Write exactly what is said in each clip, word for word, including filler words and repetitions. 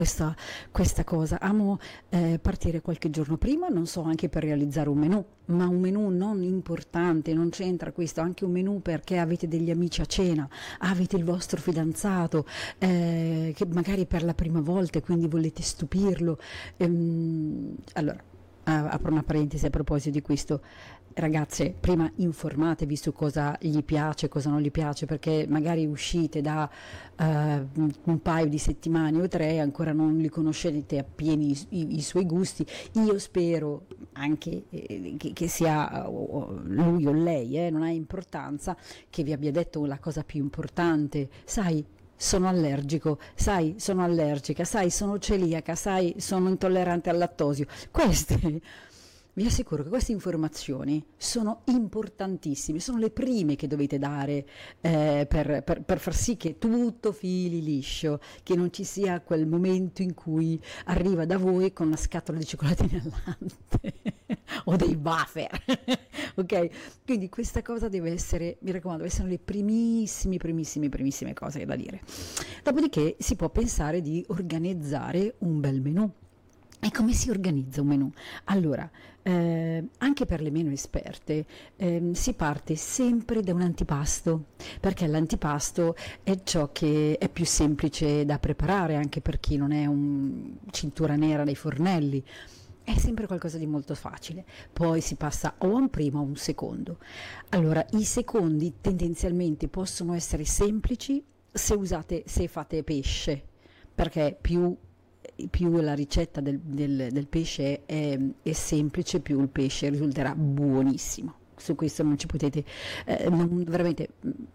questa, questa cosa. Amo eh, partire qualche giorno prima, non so, anche per realizzare un menù, ma un menù non importante, non c'entra questo, anche un menù perché avete degli amici a cena, avete il vostro fidanzato eh, che magari per la prima volta e quindi volete stupirlo. Ehm, allora, ah, apro una parentesi a proposito di questo. Ragazze, prima informatevi su cosa gli piace, cosa non gli piace, perché magari uscite da eh, un paio di settimane o tre e ancora non li conoscete appieno i, i, i suoi gusti. Io spero anche eh, che, che sia uh, lui o lei, eh, non ha importanza, che vi abbia detto la cosa più importante. Sai, sono allergico, sai, sono allergica, sai, sono celiaca, sai, sono intollerante al lattosio. Queste, vi assicuro che queste informazioni sono importantissime, sono le prime che dovete dare eh, per, per, per far sì che tutto fili liscio, che non ci sia quel momento in cui arriva da voi con una scatola di cioccolatini al latte o dei wafer, ok? Quindi questa cosa deve essere, mi raccomando, deve essere le primissime, primissime, primissime cose da dire. Dopodiché si può pensare di organizzare un bel menù. E come si organizza un menù? Allora, eh, anche per le meno esperte, eh, si parte sempre da un antipasto, perché l'antipasto è ciò che è più semplice da preparare, anche per chi non è un cintura nera nei fornelli. È sempre qualcosa di molto facile, poi si passa o a un primo o a un secondo. Allora, i secondi tendenzialmente possono essere semplici se usate, se fate pesce, perché più più la ricetta del, del, del pesce è, è semplice, più il pesce risulterà buonissimo. Su questo non ci potete, eh, non, veramente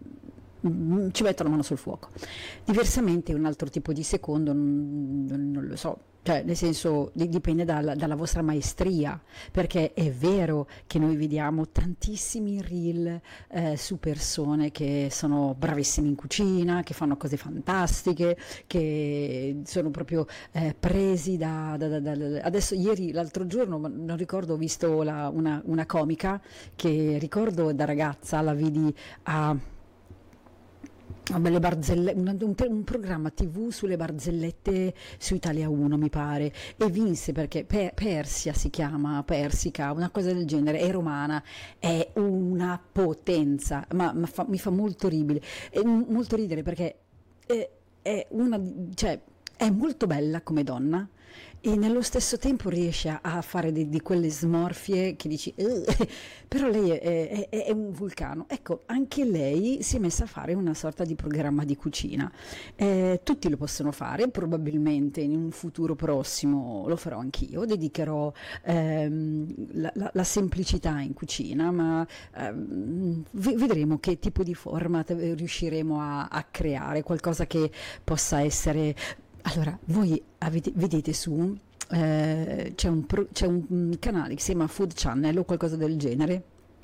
mm, ci metto la mano sul fuoco. Diversamente un altro tipo di secondo non, non, non lo so, cioè nel senso dipende dalla, dalla vostra maestria, perché è vero che noi vediamo tantissimi reel eh, su persone che sono bravissime in cucina, che fanno cose fantastiche, che sono proprio eh, presi da, da, da, da adesso ieri, l'altro giorno, non ricordo, ho visto la, una, una comica che ricordo da ragazza, la vidi a le barzelle, un, un, un programma tivù sulle barzellette su Italia uno mi pare, e vinse perché per, Persia si chiama, Persica, una cosa del genere, è romana, è una potenza, ma, ma fa, mi fa molto ridere, è molto ridere perché è, è una, cioè è molto bella come donna e nello stesso tempo riesce a, a fare di, di quelle smorfie che dici però lei è, è, è un vulcano. Ecco, anche lei si è messa a fare una sorta di programma di cucina, eh, tutti lo possono fare, probabilmente in un futuro prossimo lo farò anch'io, dedicherò ehm, la, la, la semplicità in cucina, ma ehm, vedremo che tipo di format riusciremo a, a creare, qualcosa che possa essere. Allora, voi avete, vedete su, eh, c'è, un pro, c'è un canale che si chiama Food Channel o qualcosa del genere,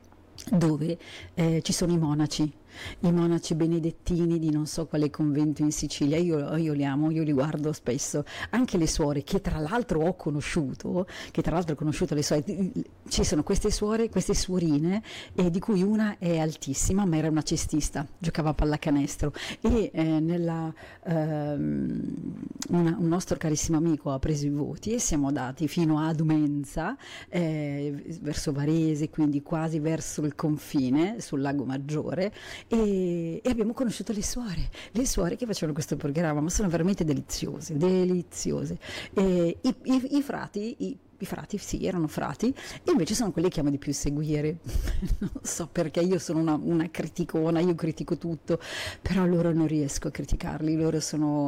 dove eh, ci sono i monaci, i monaci benedettini di non so quale convento in Sicilia. Io, io li amo, io li guardo spesso, anche le suore che tra l'altro ho conosciuto, che tra l'altro ho conosciuto le suore, ci sono queste suore, queste suorine, eh, di cui una è altissima, ma era una cestista, giocava a pallacanestro, e eh, nella, ehm, una, un nostro carissimo amico ha preso i voti e siamo andati fino a Dumenza, eh, verso Varese, quindi quasi verso il confine, sul Lago Maggiore, E, e abbiamo conosciuto le suore, le suore che facevano questo programma, ma sono veramente deliziose, deliziose. E i, i, i frati, i, i frati, sì, erano frati, e invece sono quelli che amo di più seguire. Non so perché, io sono una, una criticona, io critico tutto, però loro non riesco a criticarli, loro sono...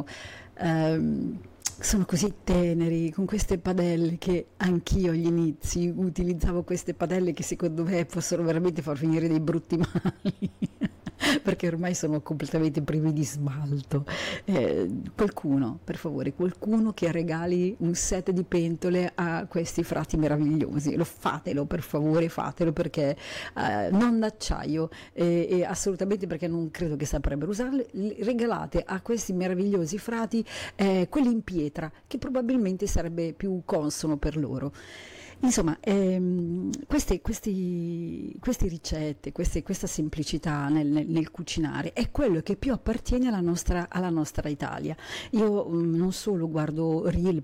Um, sono così teneri, con queste padelle, che anch'io agli inizi utilizzavo queste padelle che secondo me possono veramente far finire dei brutti mali perché ormai sono completamente privi di smalto. Eh, qualcuno, per favore, qualcuno che regali un set di pentole a questi frati meravigliosi, lo fatelo, per favore, fatelo, perché eh, non d'acciaio, eh, e assolutamente perché non credo che saprebbero usarle. Regalate a questi meravigliosi frati eh, quelli in pietra, che probabilmente sarebbe più consono per loro. Insomma, ehm, queste, questi, queste ricette, queste- questa semplicità nel, nel- nel cucinare è quello che più appartiene alla nostra, alla nostra Italia. Io mm, non solo guardo reel